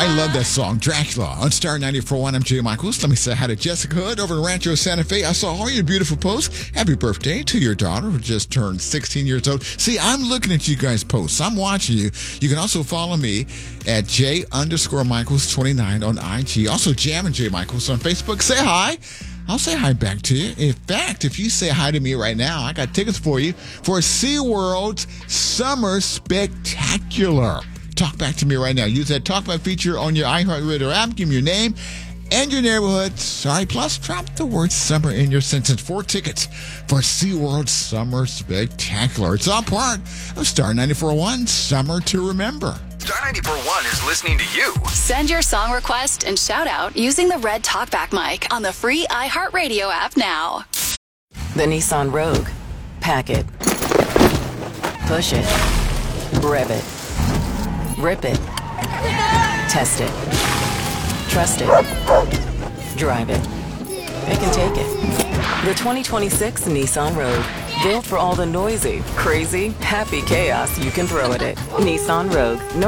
I love that song, Dracula, on Star 94.1. I'm Jay Michaels. Let me say hi to Jessica Hood over in Rancho Santa Fe. I saw all your beautiful posts. Happy birthday to your daughter who just turned 16 years old. See, I'm looking at you guys' posts. I'm watching you. You can also follow me at J_Michaels29 on IG. Also, Jam and Jay Michaels on Facebook. Say hi. I'll say hi back to you. In fact, if you say hi to me right now, I got tickets for you for SeaWorld's Summer Spectacular. Talk back to me right now. Use that Talk Back feature on your iHeartRadio app. Give me your name and your neighborhood. Sorry, plus drop the word summer in your sentence. 4 tickets for SeaWorld's Summer Spectacular. It's all part of Star 94.1 Summer to Remember. Star 94.1 is listening to you. Send your song request and shout out using the red talkback mic on the free iHeartRadio app now. The Nissan Rogue. Pack it. Push it. Rev it. Rip it. Test it. Trust it. Drive it. It can take it. The 2026 Nissan Rogue. Built for all the noisy, crazy, happy chaos you can throw at it. Nissan Rogue.